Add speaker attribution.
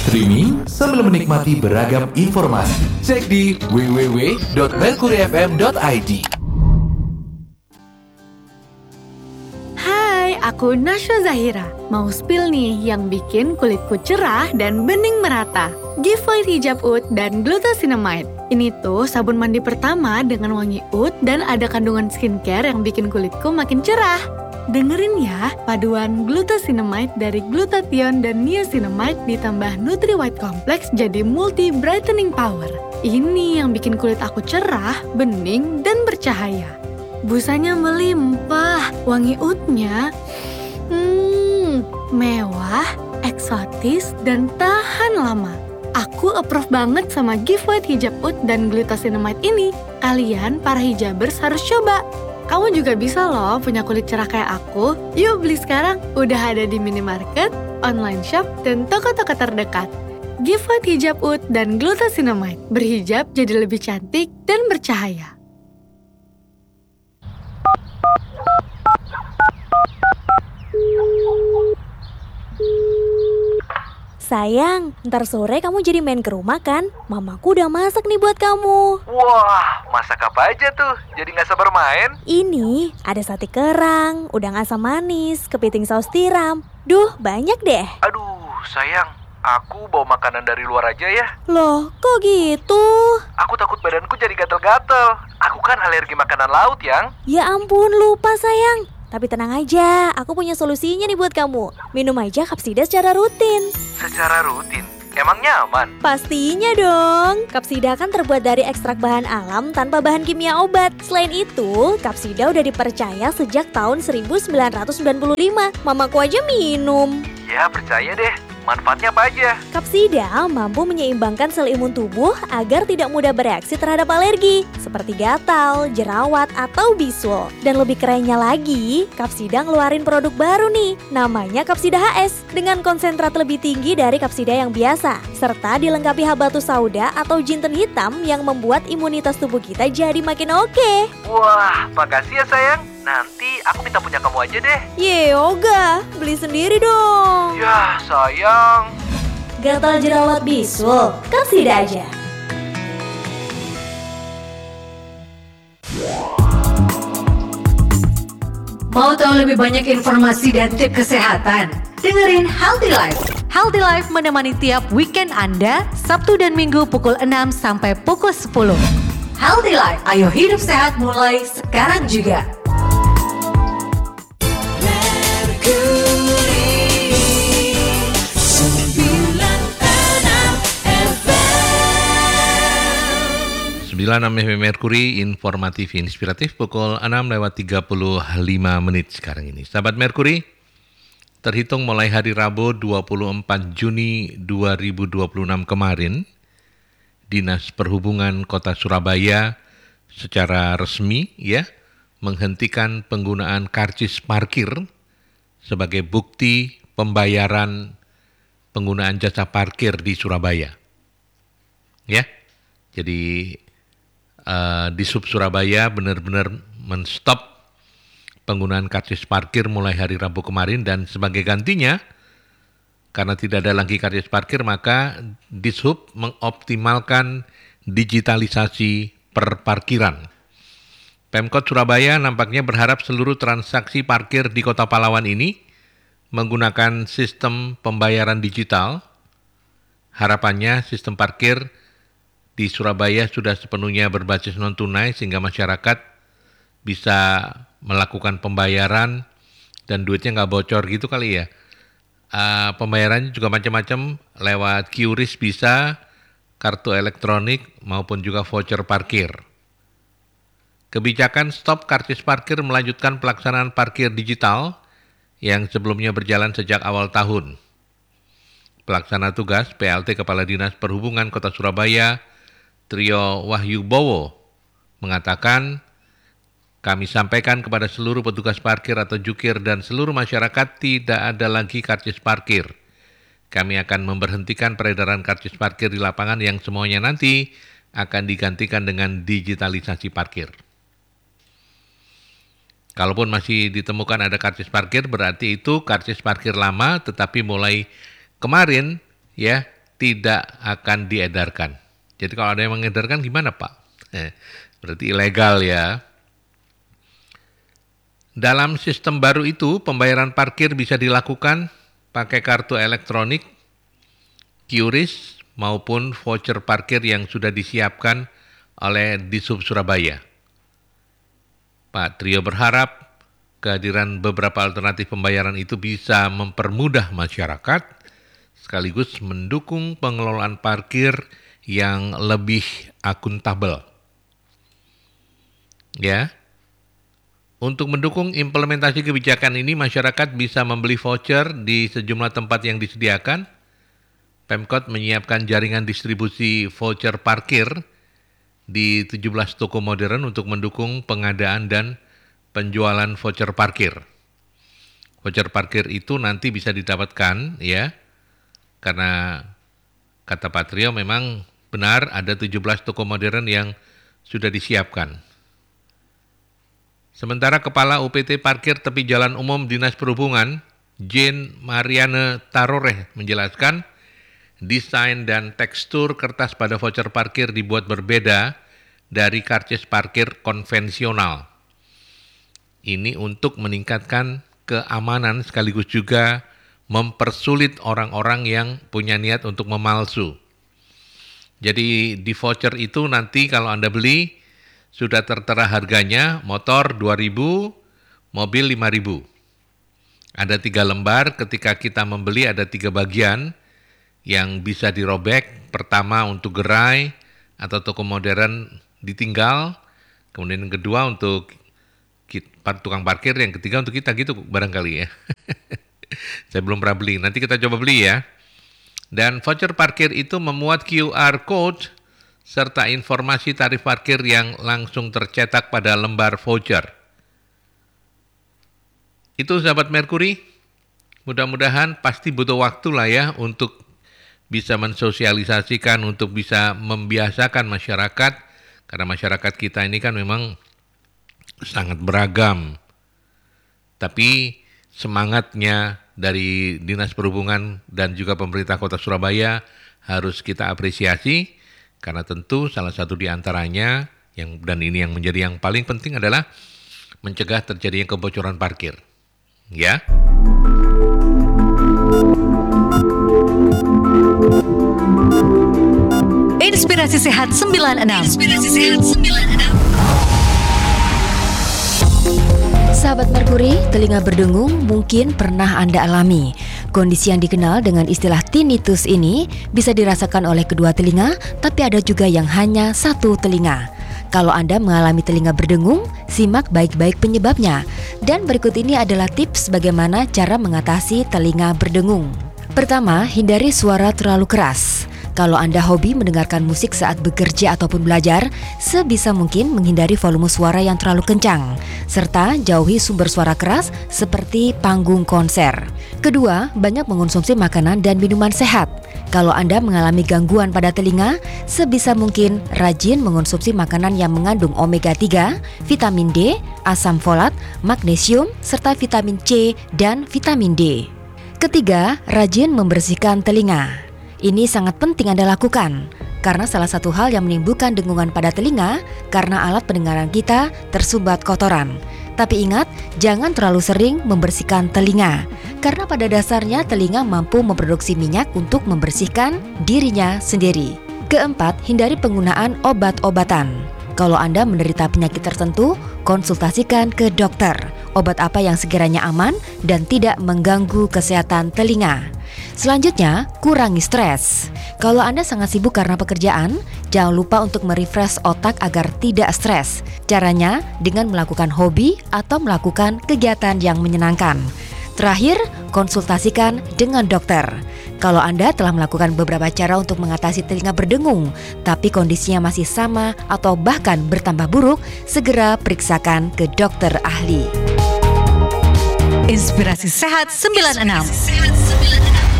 Speaker 1: Streaming sambil menikmati beragam informasi. Cek di www.mercuryfm.id.
Speaker 2: Hai, aku Nasya Zahira. Mau spill nih yang bikin kulitku cerah dan bening merata. Giveaway hijab oud dan glucosinamide. Ini tuh sabun mandi pertama dengan wangi oud dan ada kandungan skincare yang bikin kulitku makin cerah. Dengerin ya, paduan glucosinamide dari glutathione dan niacinamide ditambah Nutri White Complex jadi multi brightening power. Ini yang bikin kulit aku cerah, bening, dan bercahaya. Busanya melimpah, wangi oudnya mewah, eksotis, dan tahan lama. Aku approve banget sama giveaway hijab oud dan glucosinamide ini. Kalian, para hijabers, harus coba. Kamu juga bisa loh punya kulit cerah kayak aku. Yuk beli sekarang, udah ada di minimarket, online shop, dan toko-toko terdekat. Giveaway hijab oud dan glucosinamide. Berhijab jadi lebih cantik dan bercahaya.
Speaker 3: Sayang, ntar sore kamu jadi main ke rumah kan? Mamaku udah masak nih buat kamu.
Speaker 4: Wah, masak apa aja tuh? Jadi gak sabar main?
Speaker 3: Ini ada sate kerang, udang asam manis, kepiting saus tiram. Duh, banyak deh.
Speaker 4: Aduh, sayang. Aku bawa makanan dari luar aja ya.
Speaker 3: Loh, kok gitu?
Speaker 4: Aku takut badanku jadi gatel-gatel. Aku kan alergi makanan laut, Yang.
Speaker 3: Ya ampun, lupa sayang. Tapi tenang aja, aku punya solusinya nih buat kamu. Minum aja Kapsida secara rutin.
Speaker 4: Secara rutin? Emangnya aman?
Speaker 3: Pastinya dong. Kapsida kan terbuat dari ekstrak bahan alam tanpa bahan kimia obat. Selain itu, Kapsida udah dipercaya sejak tahun 1995. Mamaku aja minum.
Speaker 4: Ya, percaya deh. Manfaatnya apa aja?
Speaker 3: Kapsida mampu menyeimbangkan sel imun tubuh agar tidak mudah bereaksi terhadap alergi, seperti gatal, jerawat, atau bisul. Dan lebih kerennya lagi, Kapsida ngeluarin produk baru nih, namanya Kapsida HS, dengan konsentrat lebih tinggi dari Kapsida yang biasa, serta dilengkapi habatus sauda atau jinten hitam yang membuat imunitas tubuh kita jadi makin oke.
Speaker 4: Wah, makasih ya sayang. Nanti aku minta punya kamu aja deh.
Speaker 3: Yoga, beli sendiri dong.
Speaker 4: Ya, sayang.
Speaker 3: Gatal jerawat bisul, Kapsida aja.
Speaker 5: Mau tahu lebih banyak informasi dan tips kesehatan? Dengerin Healthy Life. Healthy Life menemani tiap weekend Anda, Sabtu dan Minggu pukul 6 sampai pukul 10. Healthy Life, ayo hidup sehat mulai sekarang juga.
Speaker 6: 96 FM Mercury, informatif inspiratif pukul 6:35 sekarang ini. Sahabat Mercury, terhitung mulai hari Rabu 24 Juni 2026 kemarin, Dinas Perhubungan Kota Surabaya secara resmi menghentikan penggunaan karcis parkir sebagai bukti pembayaran penggunaan jasa parkir di Surabaya. Ya. Jadi di Sub Surabaya benar-benar menstop penggunaan karcis parkir mulai hari Rabu kemarin, dan sebagai gantinya, karena tidak ada lagi karcis parkir, maka Dishub mengoptimalkan digitalisasi perparkiran. Pemkot Surabaya nampaknya berharap seluruh transaksi parkir di Kota Pahlawan ini menggunakan sistem pembayaran digital. Harapannya sistem parkir di Surabaya sudah sepenuhnya berbasis non-tunai sehingga masyarakat bisa melakukan pembayaran dan duitnya nggak bocor gitu kali ya. Pembayarannya juga macam-macam, lewat QRIS bisa, kartu elektronik maupun juga voucher parkir. Kebijakan stop karcis parkir melanjutkan pelaksanaan parkir digital yang sebelumnya berjalan sejak awal tahun. Pelaksana tugas PLT Kepala Dinas Perhubungan Kota Surabaya, Trio Wahyu Bowo, mengatakan, kami sampaikan kepada seluruh petugas parkir atau jukir dan seluruh masyarakat tidak ada lagi karcis parkir. Kami akan memberhentikan peredaran karcis parkir di lapangan yang semuanya nanti akan digantikan dengan digitalisasi parkir. Kalaupun masih ditemukan ada karcis parkir, berarti itu karcis parkir lama, tetapi mulai kemarin tidak akan diedarkan. Jadi kalau ada yang mengedarkan gimana Pak? Berarti ilegal ya. Dalam sistem baru itu, pembayaran parkir bisa dilakukan pakai kartu elektronik, QRIS, maupun voucher parkir yang sudah disiapkan oleh Dishub Surabaya. Pak Trio berharap kehadiran beberapa alternatif pembayaran itu bisa mempermudah masyarakat, sekaligus mendukung pengelolaan parkir yang lebih akuntabel. Ya. Untuk mendukung implementasi kebijakan ini, masyarakat bisa membeli voucher di sejumlah tempat yang disediakan. Pemkot menyiapkan jaringan distribusi voucher parkir di 17 toko modern untuk mendukung pengadaan dan penjualan voucher parkir. Voucher parkir itu nanti bisa didapatkan ya, karena kata Pak Trio memang benar ada 17 toko modern yang sudah disiapkan. Sementara Kepala UPT Parkir Tepi Jalan Umum Dinas Perhubungan, Jane Mariane Taroreh menjelaskan, desain dan tekstur kertas pada voucher parkir dibuat berbeda dari karcis parkir konvensional. Ini untuk meningkatkan keamanan sekaligus juga mempersulit orang-orang yang punya niat untuk memalsu. Jadi di voucher itu nanti kalau Anda beli, sudah tertera harganya, motor 2.000, mobil 5.000. Ada 3 lembar, ketika kita membeli ada 3 bagian yang bisa dirobek. Pertama untuk gerai atau toko modern ditinggal, kemudian yang kedua untuk tukang parkir, yang ketiga untuk kita gitu barangkali ya. Saya belum pernah beli, nanti kita coba beli ya. Dan voucher parkir itu memuat QR Code serta informasi tarif parkir yang langsung tercetak pada lembar voucher. Itu sahabat Merkuri, mudah-mudahan pasti butuh waktu lah ya untuk bisa mensosialisasikan, untuk bisa membiasakan masyarakat, karena masyarakat kita ini kan memang sangat beragam. Tapi semangatnya dari Dinas Perhubungan dan juga pemerintah Kota Surabaya harus kita apresiasi, karena tentu salah satu di antaranya, dan ini yang menjadi yang paling penting adalah mencegah terjadinya kebocoran parkir. Ya.
Speaker 5: Inspirasi Sehat 96.
Speaker 7: Sahabat Merkuri, telinga berdengung mungkin pernah Anda alami. Kondisi yang dikenal dengan istilah tinnitus ini bisa dirasakan oleh kedua telinga, tapi ada juga yang hanya satu telinga. Kalau Anda mengalami telinga berdengung, simak baik-baik penyebabnya. Dan berikut ini adalah tips bagaimana cara mengatasi telinga berdengung. Pertama, hindari suara terlalu keras. Kalau Anda hobi mendengarkan musik saat bekerja ataupun belajar, sebisa mungkin menghindari volume suara yang terlalu kencang, serta jauhi sumber suara keras seperti panggung konser. Kedua, banyak mengonsumsi makanan dan minuman sehat. Kalau Anda mengalami gangguan pada telinga, sebisa mungkin rajin mengonsumsi makanan yang mengandung omega 3, vitamin D, asam folat, magnesium, serta vitamin C dan vitamin D. Ketiga, rajin membersihkan telinga. Ini sangat penting Anda lakukan, karena salah satu hal yang menimbulkan dengungan pada telinga karena alat pendengaran kita tersumbat kotoran. Tapi ingat, jangan terlalu sering membersihkan telinga, karena pada dasarnya telinga mampu memproduksi minyak untuk membersihkan dirinya sendiri. Keempat, hindari penggunaan obat-obatan. Kalau Anda menderita penyakit tertentu, konsultasikan ke dokter. Obat apa yang sekiranya aman dan tidak mengganggu kesehatan telinga. Selanjutnya, kurangi stres. Kalau Anda sangat sibuk karena pekerjaan, jangan lupa untuk merefresh otak agar tidak stres. Caranya dengan melakukan hobi atau melakukan kegiatan yang menyenangkan. Terakhir, konsultasikan dengan dokter. Kalau Anda telah melakukan beberapa cara untuk mengatasi telinga berdengung, tapi kondisinya masih sama atau bahkan bertambah buruk, segera periksakan ke dokter ahli.
Speaker 5: Inspirasi Sehat 96.